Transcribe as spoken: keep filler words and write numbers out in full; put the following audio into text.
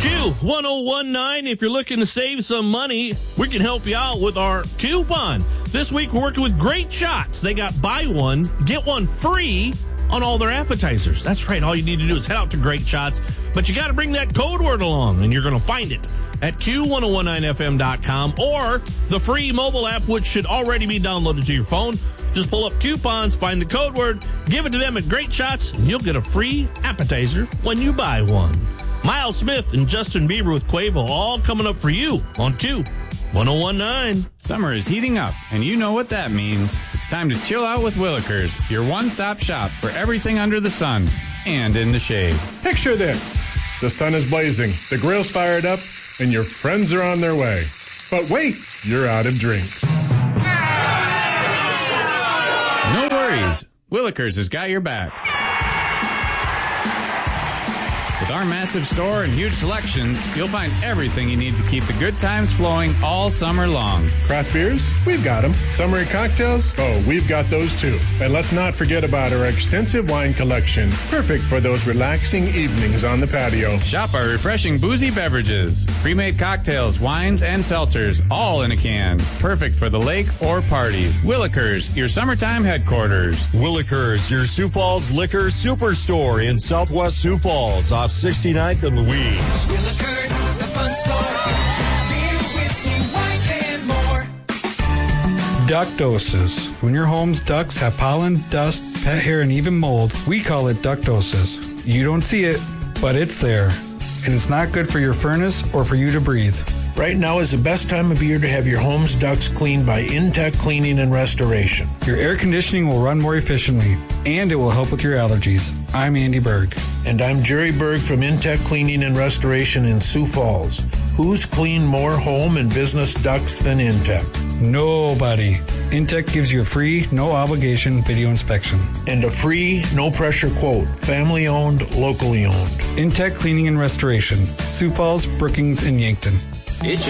Q one oh one nine. If you're looking to save some money, we can help you out with our coupon. This week we're working with Great Shots. They got buy one, get one free on all their appetizers. That's right. All you need to do is head out to Great Shots, but you got to bring that code word along, and you're going to find it at Q one oh one nine F M dot com or the free mobile app, which should already be downloaded to your phone. Just pull up coupons, find the code word, give it to them at Great Shots, and you'll get a free appetizer when you buy one. Miles Smith and Justin Bieber with Quavo, all coming up for you on Q one oh one nine. Summer is heating up, and you know what that means. It's time to chill out with Willikers, your one-stop shop for everything under the sun and in the shade. Picture this. The sun is blazing, the grill's fired up, and your friends are on their way. But wait, you're out of drinks. No worries. Willikers has got your back. With our massive store and huge selection, you'll find everything you need to keep the good times flowing all summer long. Craft beers? We've got them. Summery cocktails? Oh, we've got those too. And let's not forget about our extensive wine collection, perfect for those relaxing evenings on the patio. Shop our refreshing boozy beverages, pre-made cocktails, wines, and seltzers, all in a can. Perfect for the lake or parties. Willikers, your summertime headquarters. Willikers, your Sioux Falls liquor superstore in Southwest Sioux Falls, off sixty-ninth and Louise. Willikers, the fun store. Beer, whiskey, wine, and more. Duck doses. When your home's ducks have pollen, dust, pet hair, and even mold, we call it duck doses. You don't see it, but it's there. And it's not good for your furnace or for you to breathe. Right now is the best time of year to have your home's ducts cleaned by Intech Cleaning and Restoration. Your air conditioning will run more efficiently, and it will help with your allergies. I'm Andy Berg. And I'm Jerry Berg from Intech Cleaning and Restoration in Sioux Falls. Who's cleaned more home and business ducts than Intech? Nobody. Intech gives you a free, no-obligation video inspection. And a free, no-pressure quote. Family-owned, locally owned. Intech Cleaning and Restoration. Sioux Falls, Brookings, and Yankton. It's